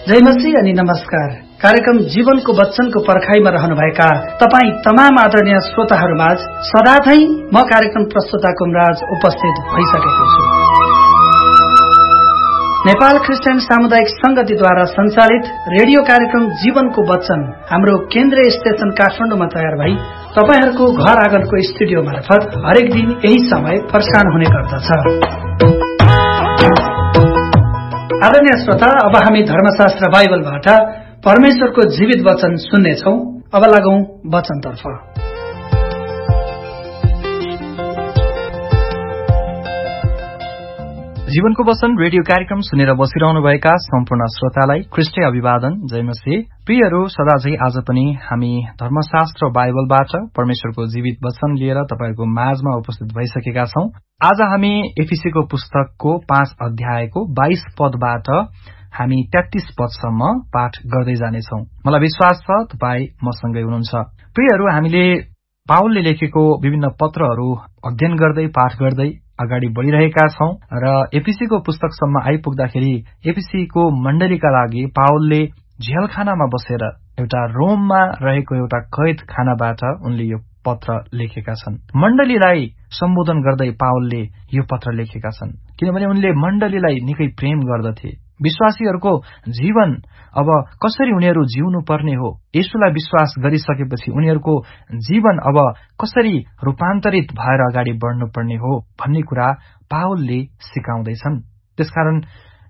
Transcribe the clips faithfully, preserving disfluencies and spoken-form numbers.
जय मसीह अनि नमस्कार। कार्यक्रम जीवनको वचनको पर्खाइमा रहनुभएका तपाई तमाम आदरणीय श्रोताहरूमाझ सदाझै म कार्यक्रम प्रस्तुता कुमराज उपस्थित भइसकेको छु। नेपाल क्रिस्चियन सामुदायिक संगतिद्वारा सञ्चालित रेडियो कार्यक्रम जीवनको वचन हाम्रो केन्द्रीय स्टेशन काठमाडौँमा तयार भई तपाईहरूको घर आँगनको स्टुडियो मार्फत हरेक दिन यही समय प्रसारण हुने गर्दछ। आदरणीय श्रोता, अब हामी धर्मशास्त्र बाइबलबाट परमेश्वरको जीवित वचन सुन्नेछौं। अब लागौं वचनतर्फ। जीवनको वचन रेडियो कार्यक्रम सुनेर बसिरहनुभएका सम्पूर्ण श्रोतालाई ख्रीष्टीय अभिवादन, जय मसीह। प्रियहरू, सदाझै आज पनि हामी धर्मशास्त्र बाइबलबाट परमेश्वरको जीवित वचन लिएर तपाईहरूको माझमा उपस्थित भइसकेका छौं। आज हामी एफिसीको पुस्तकको पाँच अध्यायको बाइस पदबाट हामी तेत्तीस पदसम्म पाठ गर्दै जानेछौं। मलाई विश्वास छ तपाई मसँगै हुनुहुन्छ। प्रियहरू, हामीले पावलले लेखेको विभिन्न पत्रहरू अध्ययन गर्दै पाठ गर्दै अगाडि बढ़िरहेका छौं र एफिसीको पुस्तकसम्म आइपुग्दाखेरि एफिसीको मण्डलीका लागि पावलले झ्यालखानामा बसेर एउटा रोममा रहेको एउटा कैद खानाबाट उनले यो पत्र लेखेका छन्। मण्डलीलाई सम्बोधन गर्दै पावलले यो पत्र लेखेका छन्, किनभने उनले मण्डलीलाई निकै प्रेम गर्दथे। विश्वासीहरूको जीवन अब कसरी उनीहरू जिउनु पर्ने हो, येशूलाई विश्वास गरिसकेपछि उनीहरूको जीवन अब कसरी रूपान्तरित भएर अगाडि बढ्नुपर्ने हो भन्ने कुरा पावलले सिकाउँदैछन्। त्यसकारण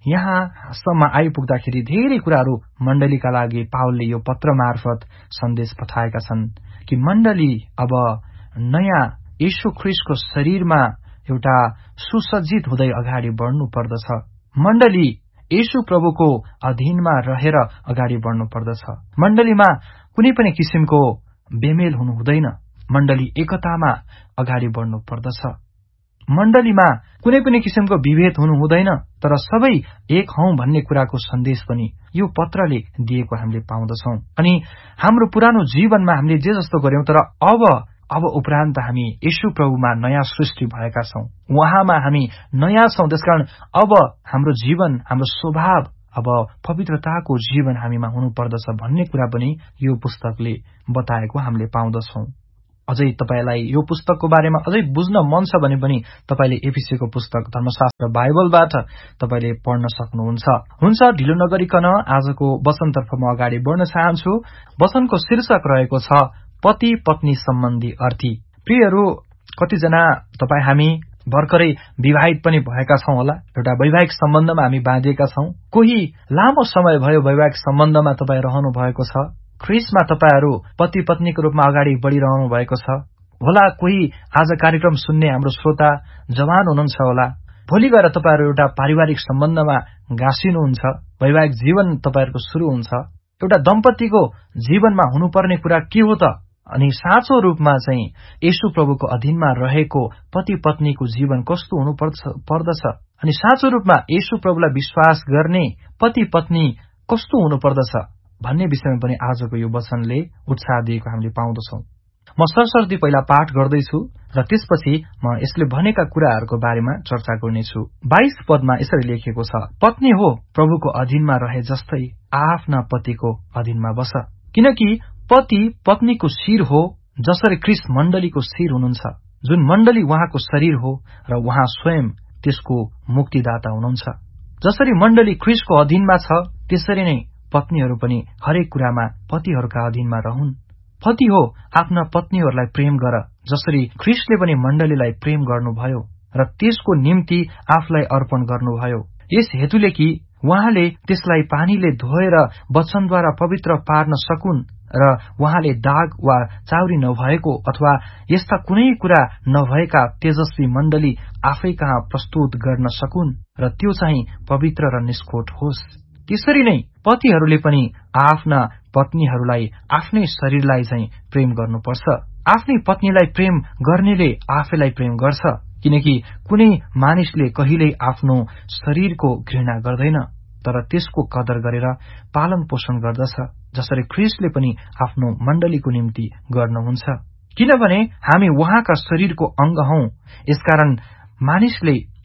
यहाँसम्म आइपुग्दाखेरि धेरै कुराहरू मण्डलीका लागि पावलले यो पत्र मार्फत सन्देश पठाएका छन् कि मण्डली अब नयाँ येशू ख्रीष्टको शरीरमा एउटा सुसज्जित हुँदै अगाडि बढ्नु पर्दछ। मण्डली येशू प्रभुको अधीनमा रहेर अगाडि बढ्नु पर्दछ। मण्डलीमा कुनै पनि किसिमको बेमेल हुनु हुँदैन। मण्डली एकतामा अगाडि बढ्नु पर्दछ। मण्डलीमा कुनै पनि किसिमको विभेद हुनु हुँदैन, तर सबै एक हौं भन्ने कुराको सन्देश पनि यो पत्रले दिएको हामीले पाउँदछौं। अनि हाम्रो पुरानो जीवनमा हामीले जे जस्तो गर्यौं, तर अब अब उपरान्त हामी येशू प्रभुमा नयाँ सृष्टि भएका छौं। उहाँमा हामी नयाँ छौं। त्यसकारण अब हाम्रो जीवन, हाम्रो स्वभाव अब पवित्रताको जीवन हामीमा हुनुपर्दछ भन्ने कुरा पनि यो पुस्तकले बताएको हामीले पाउँदछौं। अझै तपाईलाई यो पुस्तकको बारेमा अझै बुझ्न मन छ भने पनि तपाईले एफिसीको पुस्तक धर्मशास्त्र बाइबलबाट तपाईले पढ्न सक्नुहुन्छ। हुन्छ, ढिलो नगरिकन आजको वचनतर्फ म अगाडि बढ्न चाहन्छु। वचनको शीर्षक रहेको छ पति पत्नी सम्बन्धी अर्थी। प्रियहरू, कतिजना तपाईँ हामी भर्खरै विवाहित पनि भएका छौं होला। एउटा वैवाहिक सम्बन्धमा हामी बाँधिएका छौं। कोही लामो समय भयो वैवाहिक सम्बन्धमा तपाईँ रहनु भएको छ। ख्रीष्टमा तपाईहरू पति पत्नीको रूपमा अगाडि बढ़िरहनु भएको छ होला। कोही आज कार्यक्रम सुन्ने हाम्रो श्रोता जवान हुनुहुन्छ होला। भोलि गएर तपाईहरू एउटा पारिवारिक सम्बन्धमा गाँसिनुहुन्छ। वैवाहिक जीवन तपाईहरूको शुरू हुन्छ। एउटा दम्पतिको जीवनमा हुनुपर्ने कुरा के हो त? अनि साँचो रूपमा चाहिँ येशू प्रभुको अधीनमा रहेको पति पत्नीको जीवन कस्तो हुनु पर्दछ, अनि साँचो रूपमा येशू प्रभुलाई विश्वास गर्ने पति पत्नी कस्तो हुनु पर्दछ भन्ने विषयमा पनि आजको यो वचनले उत्साह दिएको हामीले पाउँदछौं। म सरसर्ती पहिला पाठ गर्दैछु र त्यसपछि म यसले भनेका कुराहरूको बारेमा चर्चा गर्नेछु। बाइस पदमा यसरी लेखेको छ, पत्नी हो प्रभुको अधीनमा रहे जस्तै आफ्ना पतिको अधीनमा बस, किनकि पति पत्नीको शिर हो, जसरी ख्रीष्ट मण्डलीको शिर हुनुहुन्छ, जुन मण्डली उहाँको शरीर हो र उहाँ स्वयं त्यसको मुक्तिदाता हुनुहुन्छ। जसरी मण्डली ख्रीष्टको अधीनमा छ, त्यसरी नै पत्नीहरू पनि हरेक कुरामा पतिहरूका अधीनमा रहन्। पति हो आफ्ना पत्नीहरूलाई प्रेम गर, जसरी ख्रीष्टले पनि मण्डलीलाई प्रेम गर्नुभयो र त्यसको निम्ति आफूलाई अर्पण गर्नुभयो, यस हेतुले कि उहाँले त्यसलाई पानीले धोएर वचनद्वारा पवित्र पार्न सकुन् र उहाँले दाग वा चाउरी नभएको अथवा यस्ता कुनै कुरा नभएका तेजस्वी मण्डली आफै कहाँ प्रस्तुत गर्न सकुन् र त्यो चाहिँ पवित्र र निष्कोट होस्। त्यसरी नै पतिहरूले पनि आफ्ना पत्नीहरूलाई आफ्नै शरीरलाई चाहिँ प्रेम गर्नुपर्छ। आफ्नै पत्नीलाई प्रेम गर्नेले आफैलाई प्रेम गर्छ, किनकि कुनै मानिसले कहिल्यै आफ्नो शरीरको घृणा गर्दैन, तर त्यसको कदर गरेर पालन पोषण गर्दछ, जसरी ख्रीष्टले पनि आफ्नो मण्डलीको निम्ति गर्नुहुन्छ। किनभने हामी उहाँका शरीरको अंग हौं। यसकारण मानिसले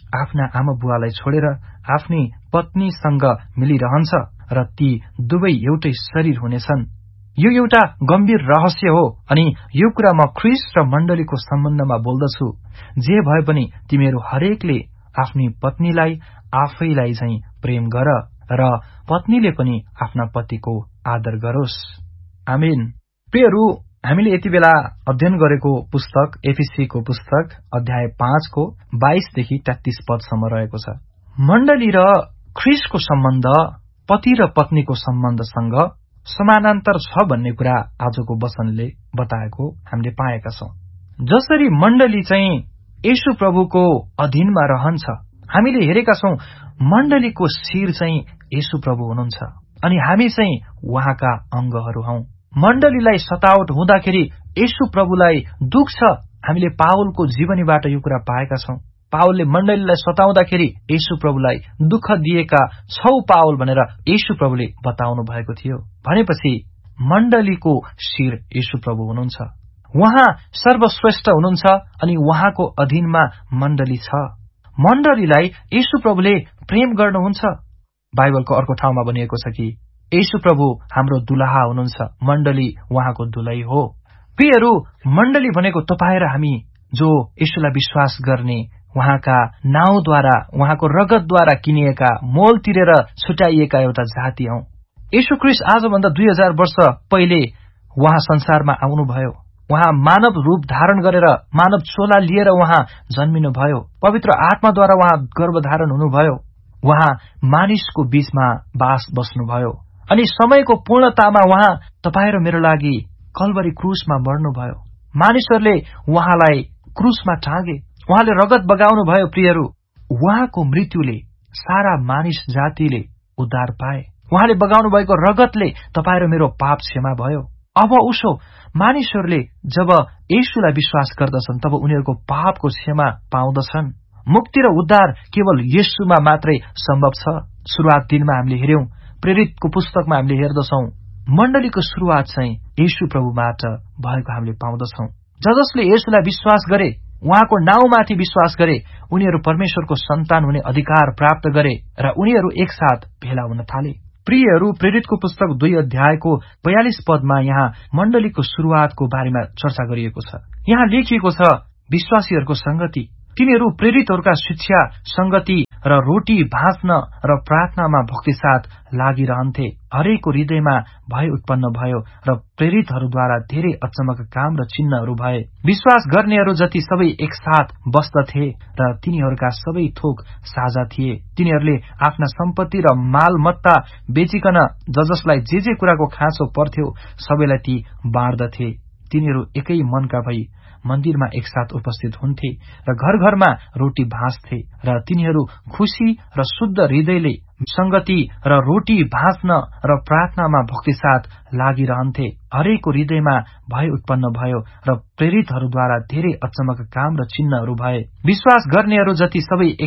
आफ्ना आमा बुवालाई छोडेर आफ्नी पत्नीसँग मिलिरहन्छ र ती दुवै एउटै शरीर हुनेछन्। यो एउटा गम्भीर रहस्य हो अनि यो कुरा म ख्रीष्ट र मण्डलीको सम्बन्धमा बोल्दछु। जे भए पनि तिमीहरू हरेकले आफ्नी पत्नीलाई आफैलाई झैं प्रेम गर र पत्नीले पनि आफ्ना पतिको आदर गरोस्। आमेन। प्रियहरू, हामीले यति बेला अध्ययन गरेको पुस्तक एफिसीको पुस्तक अध्याय पाँचको बाइसदेखि तेत्तीस पदसम्म रहेको छ। मण्डली र ख्रीष्टको सम्बन्ध पति र पत्नीको सम्बन्धसँग समानान्तर छ भन्ने कुरा आजको वचनले बताएको हामीले पाएका छौं। जसरी मण्डली चाहिँ येशू प्रभुको अधीनमा रहन्छ, हामीले हेरेका छौं मण्डलीको शिर चाहिँ येशू प्रभु हुनुहुन्छ अनि हामी चाहिँ उहाँका अंगहरू हौं। मण्डलीलाई सतावट हुँदाखेरि येशू प्रभुलाई दुख छ। हामीले पावलको जीवनीबाट यो कुरा पाएका छौं। पावलले मण्डलीलाई सताउँदाखेरि येशू प्रभुलाई दुःख दिएका छौ पावल भनेर येशू प्रभुले बताउनु भएको थियो। भनेपछि मण्डलीको शिर येशू प्रभु हुनुहुन्छ। उहाँ सर्वश्रेष्ठ हुनुहुन्छ अनि उहाँको अधीनमा मण्डली छ। मण्डलीलाई येशू प्रभुले प्रेम गर्नुहुन्छ। बाइबलको अर्को ठाउँमा भनिएको छ कि येशू प्रभु हाम्रो दुलहा हुनुहुन्छ, मण्डली उहाँको दुलै हो। प्रियहरू, मण्डली भनेको तपाईं र हामी जो येशूलाई विश्वास गर्ने, उहाँका नाउँद्वारा, उहाँको रगतद्वारा किनिएका, मोल तिरेर छुटाइएका एउटा जाति हौ। येशू ख्रीष्ट आजभन्दा दुई हजार वर्ष पहिले उहाँ संसारमा आउनुभयो। उहाँ मानव रूप धारण गरेर, मानव चोला लिएर उहाँ जन्मिनुभयो। पवित्र आत्माद्वारा उहाँ गर्भधारण हुनुभयो। उहाँ मानिसको बीचमा बास बस्नुभयो अनि समयको पूर्णतामा उहाँ तपाईं र मेरो लागि कल्वरी क्रुसमा मर्नुभयो। मानिसहरूले उहाँलाई क्रुसमा टाँगे, उहाँले रगत बगाउनु भयो। प्रियहरू, उहाँको मृत्युले सारा मानिस जातिले उद्धार पाए। उहाँले बगाउनु भएको रगतले तपाईं र मेरो पाप क्षमा भयो। अब उसो मानिसहरूले जब येशूलाई विश्वास गर्दछन् तब उनीहरूको पापको क्षमा पाउँदछन्। मुक्ति र उद्धार केवल येशूमा मात्रै सम्भव छ। सुरुवात दिनमा हामीले हेर्यौं, प्रेरितको पुस्तकमा हामीले हेर्दछौं मण्डलीको सुरुवात चाहिँ येशू प्रभुबाट भएको हामीले पाउँदछौं। ज जसले येशूलाई विश्वास गरे, उहाँको नाउँमाथि विश्वास गरे, उनीहरू परमेश्वरको सन्तान हुने अधिकार प्राप्त गरे र उनीहरू एकसाथ भेला हुन थाले। प्रियहरू, प्रेरितको पुस्तक दुई अध्यायको बयालीस पदमा यहाँ मण्डलीको सुरुवातको बारेमा चर्चा गरिएको छ। यहाँ लेखिएको छ, विश्वासीहरूको संगति, तिनीहरू प्रेरितहरूका शिक्षा, संगति र रोटी भाँच्न र प्रार्थनामा भक्तिसाथ लागिरहन्थे। हरेकको हृदयमा भय उत्पन्न भयो र प्रेरितहरूद्वारा धेरै अचम्मका काम र चिन्हहरू भए। विश्वास गर्नेहरू जति सबै एकसाथ बस्दथे र तिनीहरूका सबै थोक साझा थिए। तिनीहरूले आफ्ना सम्पत्ति र मालमत्ता बेचिकन ज जसलाई जे जे कुराको खाँचो पर्थ्यो सबैलाई ती बाँड्दथे। तिनीहरू एकै मनका भई मन्दिरमा एकसाथ उपस्थित हुन्थे र घर घरमा रोटी भाँच्थे र तिनीहरू खुशी र शुद्ध हृदयले संगति र रोटी भाँच्न र प्रार्थनामा भक्तिसाथ लागिरहन्थे। हरेकको हृदयमा भय उत्पन्न भयो र प्रेरितहरूद्वारा धेरै अचम्मका काम र चिन्हहरू भए। विश्वास गर्नेहरू जति सबै